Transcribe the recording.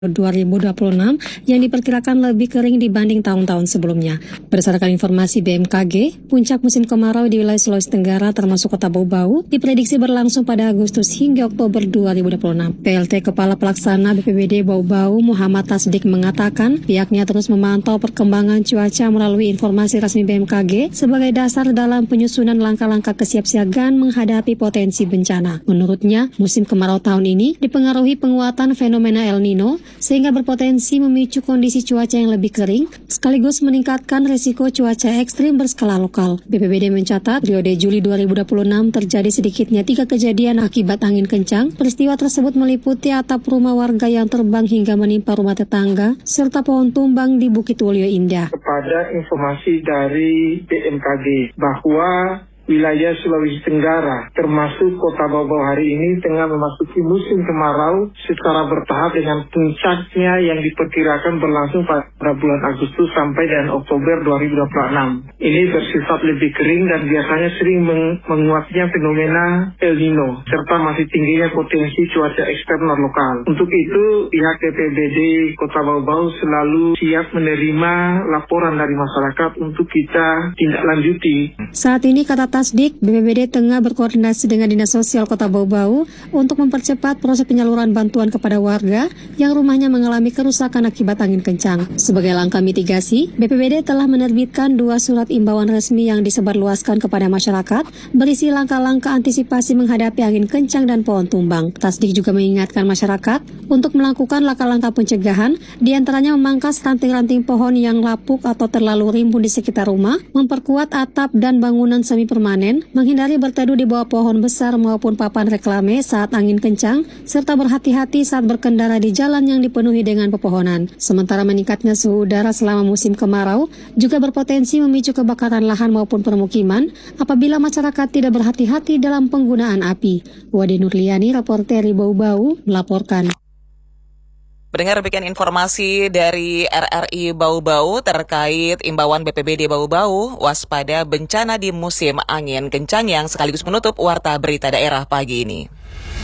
2026 yang diperkirakan lebih kering dibanding tahun-tahun sebelumnya. Berdasarkan informasi BMKG, puncak musim kemarau di wilayah Sulawesi Tenggara termasuk kota Bau-Bau diprediksi berlangsung pada Agustus hingga Oktober 2026. PLT Kepala Pelaksana BPBD Bau-Bau Muhammad Tasdik mengatakan pihaknya terus memantau perkembangan cuaca melalui informasi resmi BMKG sebagai dasar dalam penyusunan langkah-langkah kesiapsiagaan menghadapi potensi bencana. Menurutnya, musim kemarau tahun ini dipengaruhi penguatan fenomena El Nino sehingga berpotensi memicu kondisi cuaca yang lebih kering, sekaligus meningkatkan risiko cuaca ekstrim berskala lokal. BPBD mencatat, periode Juli 2026 terjadi sedikitnya 3 kejadian akibat angin kencang. Peristiwa tersebut meliputi atap rumah warga yang terbang hingga menimpa rumah tetangga, serta pohon tumbang di Bukit Wolio Indah. Kepada informasi dari BMKG bahwa wilayah Sulawesi Tenggara, termasuk kota Bau-Bau hari ini tengah memasuki musim kemarau secara bertahap dengan puncaknya yang diperkirakan berlangsung pada bulan Agustus sampai dengan Oktober 2026. Ini bersifat lebih kering dan biasanya sering menguatnya fenomena El Nino, serta masih tingginya potensi cuaca eksternal lokal. Untuk itu, pihak BPBD Kota Bau-Bau selalu siap menerima laporan dari masyarakat untuk kita tindak lanjuti. Saat ini, kata Tasdik, BPBD tengah berkoordinasi dengan Dinas Sosial Kota Bau-Bau untuk mempercepat proses penyaluran bantuan kepada warga yang rumahnya mengalami kerusakan akibat angin kencang. Sebagai langkah mitigasi, BPBD telah menerbitkan 2 surat imbauan resmi yang disebarluaskan kepada masyarakat berisi langkah-langkah antisipasi menghadapi angin kencang dan pohon tumbang. Tasdik juga mengingatkan masyarakat untuk melakukan langkah-langkah pencegahan, diantaranya memangkas ranting-ranting pohon yang lapuk atau terlalu rimbun di sekitar rumah, memperkuat atap dan bangunan semi permanen, menghindari berteduh di bawah pohon besar maupun papan reklame saat angin kencang, serta berhati-hati saat berkendara di jalan yang dipenuhi dengan pepohonan. Sementara meningkatnya suhu udara selama musim kemarau juga berpotensi memicu kebakaran lahan maupun permukiman apabila masyarakat tidak berhati-hati dalam penggunaan api. Wade Nurliani, reporter Bau-Bau, melaporkan. Pendengar, demikian informasi dari RRI Bau-Bau terkait imbauan BPBD Bau-Bau waspada bencana di musim angin kencang yang sekaligus menutup Warta Berita Daerah pagi ini.